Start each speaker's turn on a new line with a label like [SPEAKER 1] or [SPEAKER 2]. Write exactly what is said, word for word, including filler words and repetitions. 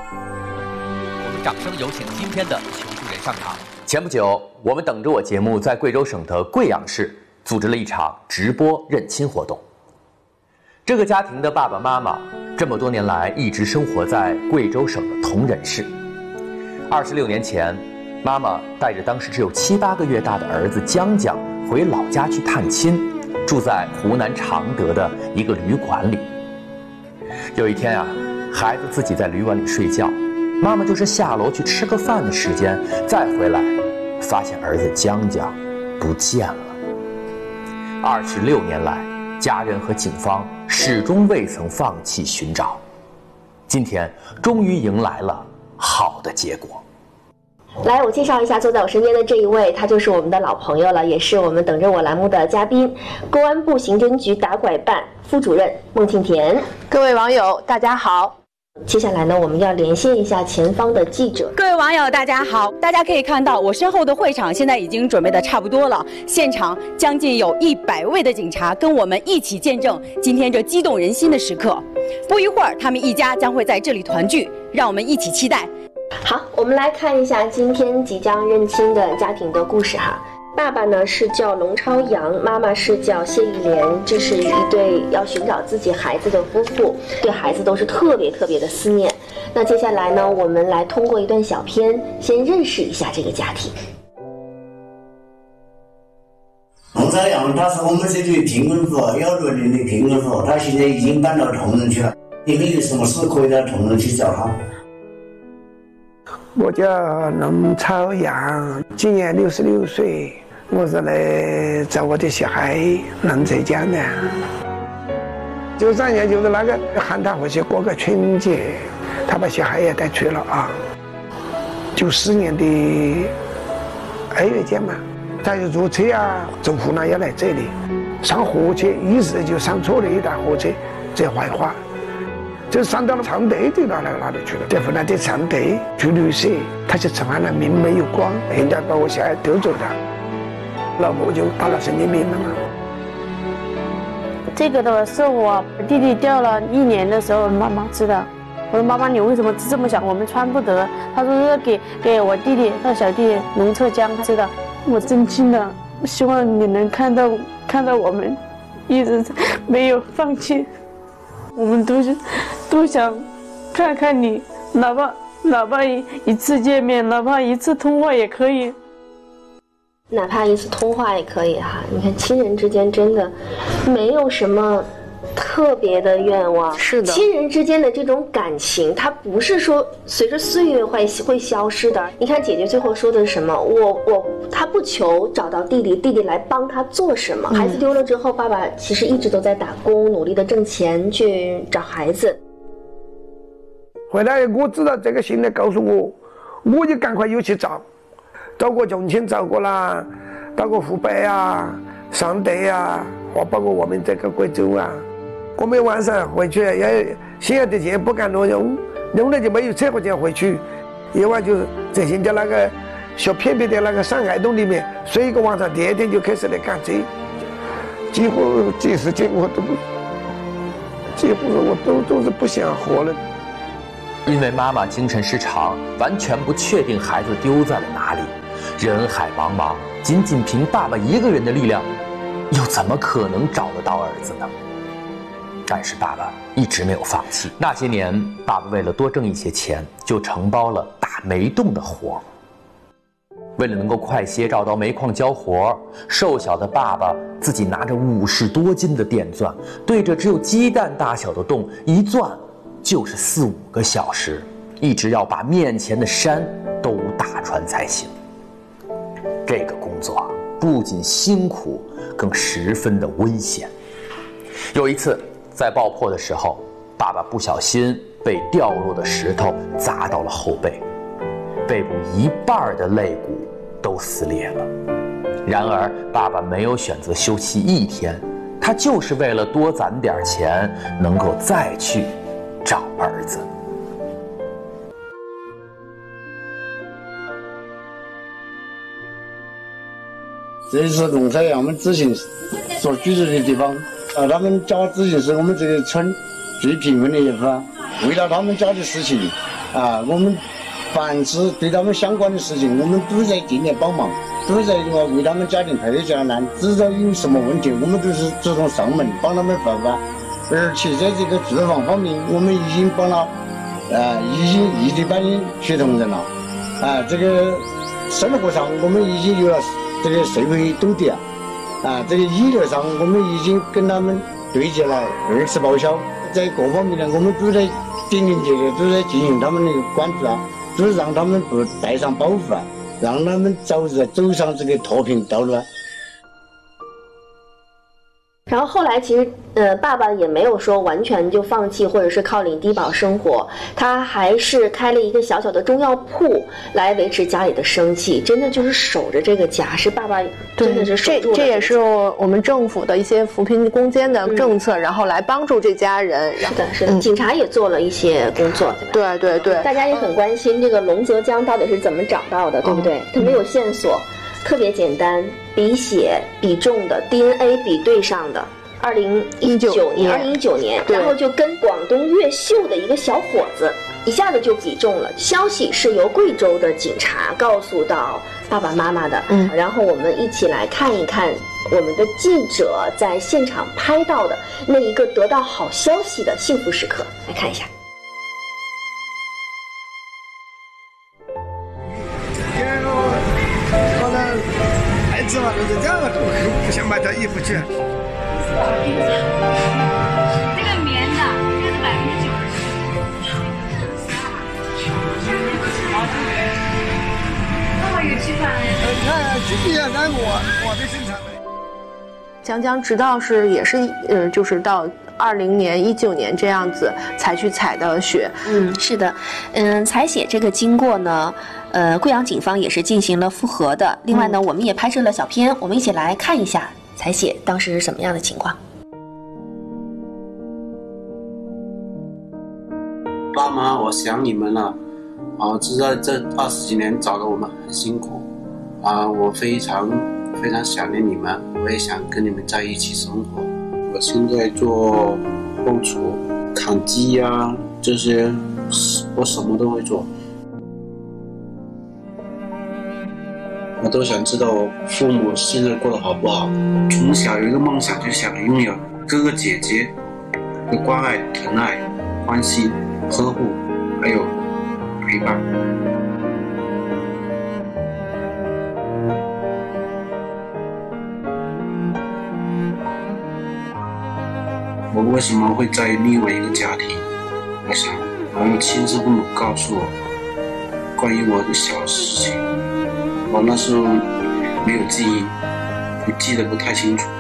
[SPEAKER 1] 我们掌声有请今天的求助人上场。
[SPEAKER 2] 前不久，我们等着我节目在贵州省的贵阳市组织了一场直播认亲活动。这个家庭的爸爸妈妈这么多年来一直生活在贵州省的铜仁市。二十六年前，妈妈带着当时只有七八个月大的儿子江江回老家去探亲，住在湖南常德的一个旅馆里。有一天啊，孩子自己在旅馆里睡觉，妈妈就是下楼去吃个饭的时间，再回来，发现儿子江江不见了。二十六年来，家人和警方始终未曾放弃寻找，今天终于迎来了好的结果。
[SPEAKER 3] 来，我介绍一下坐在我身边的这一位，他就是我们的老朋友了，也是我们等着我栏目的嘉宾，公安部刑侦局打拐办副主任孟庆田。
[SPEAKER 4] 各位网友大家好。
[SPEAKER 3] 接下来呢，我们要连线一下前方的记者。
[SPEAKER 4] 各位网友大家好，大家可以看到我身后的会场现在已经准备的差不多了，现场将近有一百位的警察跟我们一起见证今天这激动人心的时刻。不一会儿，他们一家将会在这里团聚，让我们一起期待。
[SPEAKER 3] 好，我们来看一下今天即将认亲的家庭的故事哈。爸爸呢是叫龙超阳，妈妈是叫谢玉莲，这是一对要寻找自己孩子的夫妇，对孩子都是特别特别的思念。那接下来呢，我们来通过一段小片，先认识一下这个家庭。
[SPEAKER 5] 龙超阳他是我们这里贫困户，幺六年的贫困户，他现在已经搬到铜仁去了。你们有什么事可以到铜仁去找他。
[SPEAKER 6] 我叫龙超阳，今年六十六岁，我是来找我的小孩龙浙江的。九三年就是那个喊他回去过个春节，他把小孩也带去了啊。九四年的二月间嘛，他就坐车啊，从湖南要来这里，上火车一时就上错了一段火车，这坏话。就上到了常德的那那那里去了，在湖南的常德住旅社，他就成了命没有光，人家把我小孩丢走了，老婆就得了神经病了嘛。
[SPEAKER 7] 这个的是我弟弟掉了一年的时候，妈妈知道。我说妈妈，你为什么这么想？我们穿不得。他说是给给我弟弟，他小弟龙浙江知道。我真心的希望你能看到看到我们一直没有放弃。我们都是都想看看你，哪怕哪怕一一次见面，哪怕一次通话也可以，
[SPEAKER 3] 哪怕一次通话也可以哈。你看亲人之间真的没有什么特别的愿望，
[SPEAKER 4] 是的，
[SPEAKER 3] 亲人之间的这种感情，它不是说随着岁月会会消失的。你看姐姐最后说的是什么？我我她不求找到弟弟，弟弟来帮她做什么？嗯、孩子丢了之后，爸爸其实一直都在打工，努力的挣钱去找孩子。
[SPEAKER 6] 回来我知道这个信来告诉我，我就赶快又去找，找过重庆，找过啦，到过湖北啊、常德啊，或包括我们这个贵州啊。我们晚上回去也现在的钱不敢乱用，用了就没有车和钱回去，夜晚就在人家那个小偏僻的那个上海洞里面睡一个晚上，第二天就开始来赶车，几乎这时间我都不，几乎我都都是不想活了。
[SPEAKER 2] 因为妈妈精神失常，完全不确定孩子丢在了哪里，人海茫茫，仅仅凭爸爸一个人的力量，又怎么可能找得到儿子呢？但是爸爸一直没有放弃。那些年，爸爸为了多挣一些钱，就承包了打煤洞的活。为了能够快些找到煤矿交活，瘦小的爸爸自己拿着五十多斤的电钻，对着只有鸡蛋大小的洞一钻就是四五个小时，一直要把面前的山都打穿才行。这个工作不仅辛苦，更十分的危险。有一次在爆破的时候，爸爸不小心被掉落的石头砸到了后背，背部一半的肋骨都撕裂了。然而爸爸没有选择休息一天，他就是为了多攒点钱，能够再去找儿子。
[SPEAKER 5] 这是龙超阳我们之前所居住的地方啊，他们家之前是我们这个村最贫困的一户，为了他们家的事情， 啊，我们凡是对他们相关的事情，我们都在尽力帮忙，都在为他们家庭排忧解难。只要有什么问题，我们都是主动上门帮他们办办。而且在这个住房方面，我们已经帮了，呃，已经一对半的学童人了。啊，这个生活上我们已经有了这个社会兜底啊。啊，这个医疗上我们已经跟他们对接了二次报销，在各方面呢，我们都在顶顶节的都在进行他们的关注啊，都是让他们不带上包袱啊，让他们早日走上这个脱贫道路啊。
[SPEAKER 3] 然后后来其实呃爸爸也没有说完全就放弃或者是靠领低保生活，他还是开了一个小小的中药铺来维持家里的生计，真的就是守着这个家，是爸爸真的是守住了。
[SPEAKER 8] 这这也是我们政府的一些扶贫攻坚的政策，嗯、然后来帮助这家人。
[SPEAKER 3] 是的，是的、嗯，警察也做了一些工作。
[SPEAKER 8] 对对对，
[SPEAKER 3] 大家也很关心这个龙泽江到底是怎么找到的，对不对？他没有线索。特别简单，笔写笔中的 D N A 比对上的，二零一九年，二零一九年，然后就跟广东越秀的一个小伙子一下子就比中了。消息是由贵州的警察告诉到爸爸妈妈的，嗯，然后我们一起来看一看我们的记者在现场拍到的那一个得到好消息的幸福时刻，来看一下。
[SPEAKER 9] 知道就是这样的，不想买套衣服去。这个棉的，这是百分之九十。那么有吃饭？呃，看今年在我我的生产。
[SPEAKER 8] 江江直到是也是呃，就是到二零年、一九年这样子才去采的血。
[SPEAKER 3] 嗯，是的，嗯，采血这个经过呢。呃，贵阳警方也是进行了复核的。另外呢，嗯、我们也拍摄了小片，我们一起来看一下采血当时是什么样的情况。
[SPEAKER 10] 爸妈，我想你们了。啊，知道这二十几年找了我们很辛苦，啊，我非常非常想念你们，我也想跟你们在一起生活。我现在做后厨、烤鸡呀、啊、这些，我什么都会做。我都想知道我父母现在过得好不好。从小有一个梦想，就想拥有哥哥姐姐的关爱、疼爱、关心、呵护，还有陪伴。我为什么会在另外一个家庭？我想，我用亲生父母告诉我关于我的小事情。我那时候没有记忆，我记得不太清楚。